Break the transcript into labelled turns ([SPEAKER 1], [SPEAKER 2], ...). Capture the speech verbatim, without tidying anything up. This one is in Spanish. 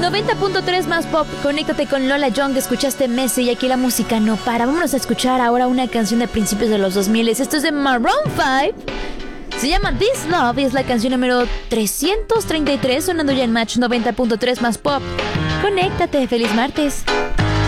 [SPEAKER 1] noventa punto tres más pop. Conéctate con Lola Young. Escuchaste Messi y aquí la música no para. Vámonos a escuchar ahora una canción de principios de los dos mil. Esto es de Maroon cinco. Se llama This Love y es la canción número trescientos treinta y tres sonando ya en Match noventa punto tres más pop. Conéctate. Feliz martes.